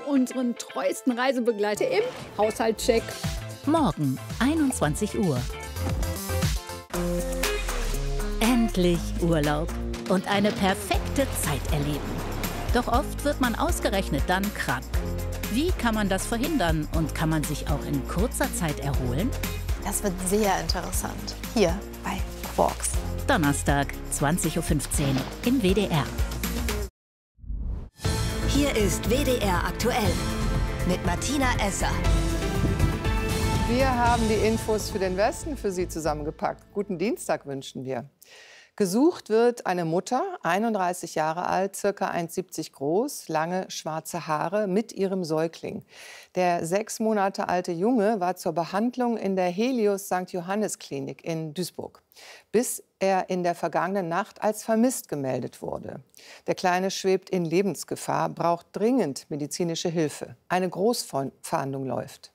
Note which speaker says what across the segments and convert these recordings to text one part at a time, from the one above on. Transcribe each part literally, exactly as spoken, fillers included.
Speaker 1: unseren treuesten Reisebegleiter im Haushaltscheck.
Speaker 2: Morgen, einundzwanzig Uhr. Endlich Urlaub und eine perfekte Zeit erleben. Doch oft wird man ausgerechnet dann krank. Wie kann man das verhindern und kann man sich auch in kurzer Zeit erholen?
Speaker 3: Das wird sehr interessant. Hier bei Quarks.
Speaker 2: Donnerstag, zwanzig Uhr fünfzehn im W D R.
Speaker 4: Hier ist W D R aktuell mit Martina Esser.
Speaker 5: Wir haben die Infos für den Westen für Sie zusammengepackt. Guten Dienstag wünschen wir. Gesucht wird eine Mutter, einunddreißig Jahre alt, ca. eins Komma siebzig groß, lange schwarze Haare mit ihrem Säugling. Der sechs Monate alte Junge war zur Behandlung in der Helios Sankt Johannes Klinik in Duisburg, bis er in der vergangenen Nacht als vermisst gemeldet wurde. Der Kleine schwebt in Lebensgefahr, braucht dringend medizinische Hilfe. Eine Großfahndung läuft.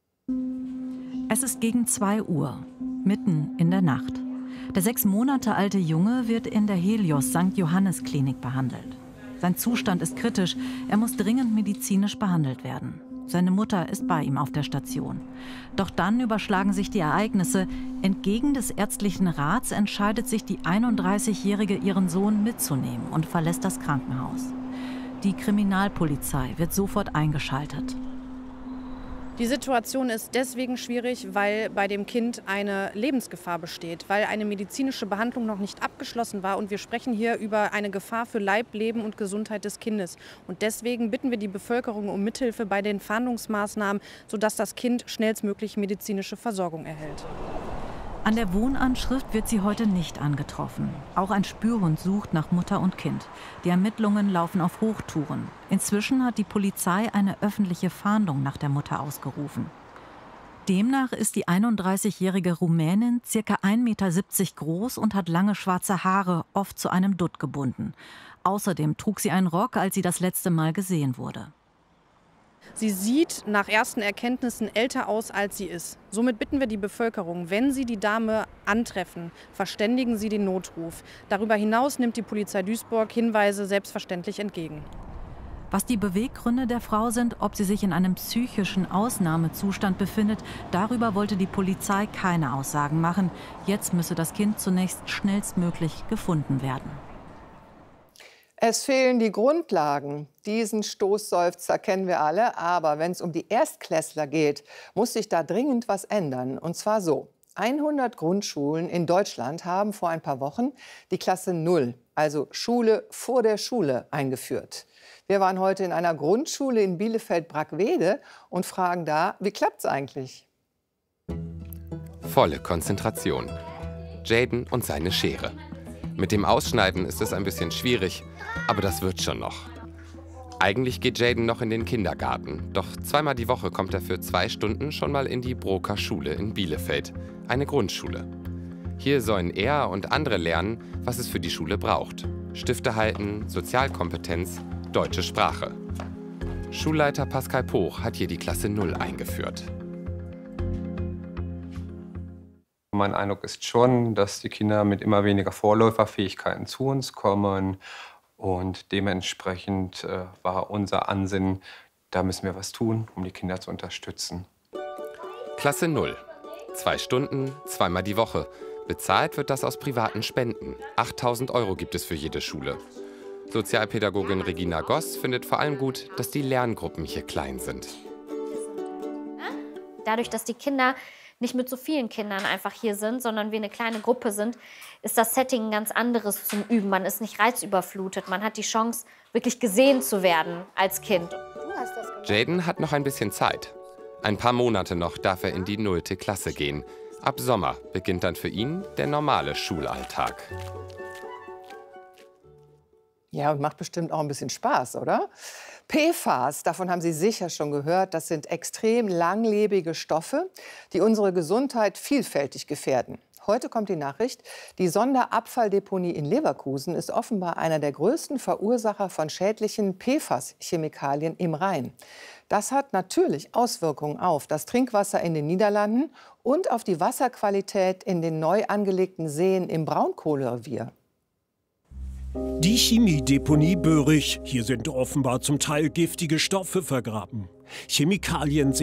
Speaker 6: Es ist gegen zwei Uhr, mitten in der Nacht. Der sechs Monate alte Junge wird in der Helios Sankt Johannes Klinik behandelt. Sein Zustand ist kritisch, er muss dringend medizinisch behandelt werden. Seine Mutter ist bei ihm auf der Station. Doch dann überschlagen sich die Ereignisse. Entgegen des ärztlichen Rats entscheidet sich die einunddreißigjährige, ihren Sohn mitzunehmen und verlässt das Krankenhaus. Die Kriminalpolizei wird sofort eingeschaltet.
Speaker 7: Die Situation ist deswegen schwierig, weil bei dem Kind eine Lebensgefahr besteht, weil eine medizinische Behandlung noch nicht abgeschlossen war. Und wir sprechen hier über eine Gefahr für Leib, Leben und Gesundheit des Kindes. Und deswegen bitten wir die Bevölkerung um Mithilfe bei den Fahndungsmaßnahmen, sodass das Kind schnellstmöglich medizinische Versorgung erhält.
Speaker 6: An der Wohnanschrift wird sie heute nicht angetroffen. Auch ein Spürhund sucht nach Mutter und Kind. Die Ermittlungen laufen auf Hochtouren. Inzwischen hat die Polizei eine öffentliche Fahndung nach der Mutter ausgerufen. Demnach ist die einunddreißigjährige Rumänin ca. ein Meter siebzig groß und hat lange schwarze Haare, oft zu einem Dutt gebunden. Außerdem trug sie einen Rock, als sie das letzte Mal gesehen wurde.
Speaker 7: Sie sieht nach ersten Erkenntnissen älter aus, als sie ist. Somit bitten wir die Bevölkerung, wenn Sie die Dame antreffen, verständigen Sie den Notruf. Darüber hinaus nimmt die Polizei Duisburg Hinweise selbstverständlich entgegen.
Speaker 6: Was die Beweggründe der Frau sind, ob sie sich in einem psychischen Ausnahmezustand befindet, darüber wollte die Polizei keine Aussagen machen. Jetzt müsse das Kind zunächst schnellstmöglich gefunden werden.
Speaker 5: Es fehlen die Grundlagen. Diesen Stoßseufzer kennen wir alle. Aber wenn es um die Erstklässler geht, muss sich da dringend was ändern. Und zwar so. hundert Grundschulen in Deutschland haben vor ein paar Wochen die Klasse null, also Schule vor der Schule, eingeführt. Wir waren heute in einer Grundschule in Bielefeld-Brackwede und fragen da, wie klappt's eigentlich?
Speaker 8: Volle Konzentration. Jaden und seine Schere. Mit dem Ausschneiden ist es ein bisschen schwierig, aber das wird schon noch. Eigentlich geht Jaden noch in den Kindergarten, doch zweimal die Woche kommt er für zwei Stunden schon mal in die Broker Schule in Bielefeld, eine Grundschule. Hier sollen er und andere lernen, was es für die Schule braucht. Stifte halten, Sozialkompetenz, deutsche Sprache. Schulleiter Pascal Poch hat hier die Klasse null eingeführt.
Speaker 9: Mein Eindruck ist schon, dass die Kinder mit immer weniger Vorläuferfähigkeiten zu uns kommen. Und dementsprechend äh, war unser Ansinnen, da müssen wir was tun, um die Kinder zu unterstützen.
Speaker 8: Klasse null. Zwei Stunden, zweimal die Woche. Bezahlt wird das aus privaten Spenden. achttausend Euro gibt es für jede Schule. Sozialpädagogin Regina Goss findet vor allem gut, dass die Lerngruppen hier klein sind.
Speaker 10: Dadurch, dass die Kinder nicht mit so vielen Kindern einfach hier sind, sondern wir eine kleine Gruppe sind, ist das Setting ein ganz anderes zum Üben. Man ist nicht reizüberflutet, man hat die Chance, wirklich gesehen zu werden als Kind.
Speaker 8: Jaden hat noch ein bisschen Zeit. Ein paar Monate noch darf er in die nullte Klasse gehen. Ab Sommer beginnt dann für ihn der normale Schulalltag.
Speaker 5: Ja, und macht bestimmt auch ein bisschen Spaß, oder? P F A S, davon haben Sie sicher schon gehört, das sind extrem langlebige Stoffe, die unsere Gesundheit vielfältig gefährden. Heute kommt die Nachricht, die Sonderabfalldeponie in Leverkusen ist offenbar einer der größten Verursacher von schädlichen P F A S-Chemikalien im Rhein. Das hat natürlich Auswirkungen auf das Trinkwasser in den Niederlanden und auf die Wasserqualität in den neu angelegten Seen im Braunkohlerevier.
Speaker 11: Die Chemiedeponie Böhrig. Hier sind offenbar zum Teil giftige Stoffe vergraben. Chemikalien